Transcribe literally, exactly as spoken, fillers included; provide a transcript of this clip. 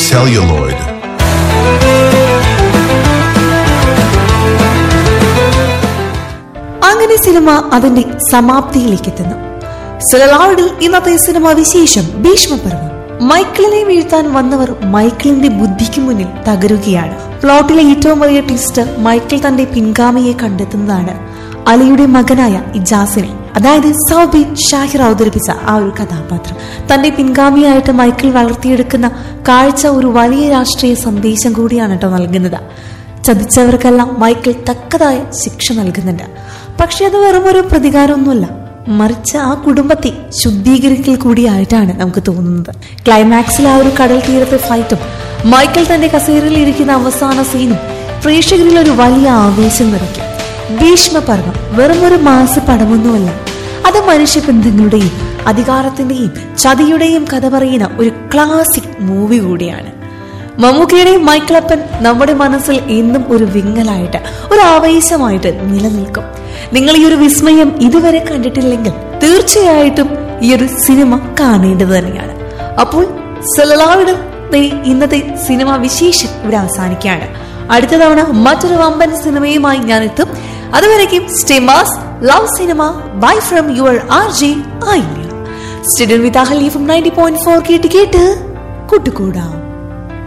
celluloid. അങ്ങനെ cinema അതിന്റെ സമാപ്തിയിലേക്ക് എത്തുന്നു. സെലലോയിഡിൽ ഇന്നത്തെ സിനിമ വിശേഷം ഭീഷ്മപർവം. മൈക്കിളിനെ വീഴ്ത്താൻ വന്നവർ മൈക്കിളിന്റെ ബുദ്ധിക്ക് മുന്നിൽ തകരുകയാണ്. പ്ലോട്ടിലെ ഏറ്റവും വലിയ ട്വിസ്റ്റ് മൈക്കിൾ തന്റെ പിൻഗാമിയെ കണ്ടെത്തുന്നതാണ്. അലിയുടെ മകനായ ഇജാസിനെ, അതായത് സൗബിൻ ഷാഹിർ അവതരിപ്പിച്ച ആ ഒരു കഥാപാത്രം. തന്റെ പിൻഗാമിയായിട്ട് മൈക്കിൾ വളർത്തിയെടുക്കുന്ന കാഴ്ച ഒരു വലിയ രാഷ്ട്രീയ സന്ദേശം കൂടിയാണ് കേട്ടോ നൽകുന്നത്. ചതിച്ചവർക്കെല്ലാം മൈക്കിൾ തക്കതായ ശിക്ഷ നൽകുന്നുണ്ട്. പക്ഷെ അത് വെറും ഒരു പ്രതികാരമൊന്നുമല്ല, മറിച്ച് ആ കുടുംബത്തെ ശുദ്ധീകരിക്കൽ കൂടിയായിട്ടാണ് നമുക്ക് തോന്നുന്നത്. ക്ലൈമാക്സിൽ ആ ഒരു കടൽ തീരത്തെ ഫൈറ്റും മൈക്കിൾ തന്റെ കസേരയിൽ ഇരിക്കുന്ന അവസാന സീനും പ്രേക്ഷകരിൽ ഒരു വലിയ ആവേശം നിറയ്ക്കും. ഭീഷ്മപർവം വെറും ഒരു മാസ പടമൊന്നുമല്ല, അത് മനുഷ്യബന്ധങ്ങളുടെയും അധികാരത്തിന്റെയും ചതിയുടെയും കഥ പറയുന്ന ഒരു ക്ലാസിക് മൂവി കൂടിയാണ്. മമ്മൂക്കയുടെയും മൈക്കിളപ്പൻ നമ്മുടെ മനസ്സിൽ എന്നും ഒരു വിങ്ങലായിട്ട്, ഒരു ആവേശമായിട്ട് നിലനിൽക്കും. നിങ്ങൾ ഈ ഒരു വിസ്മയം ഇതുവരെ കണ്ടിട്ടില്ലെങ്കിൽ തീർച്ചയായിട്ടും ഈ ഒരു സിനിമ കാണേണ്ടത് തന്നെയാണ്. അപ്പോൾ സെലലോയിഡ് ഇന്നത്തെ സിനിമ വിശേഷം ഇവിടെ അവസാനിക്കുകയാണ്. അടുത്ത തവണ മറ്റൊരു വമ്പൻ സിനിമയുമായി ഞാൻ എത്തും. അതുവരേക്കും stay mass, love cinema, bye from your R J Ayilya. Studio with Ahalya from ninety point four കേട്ട് കേട്ട് കൂട്ടുകൂടാം.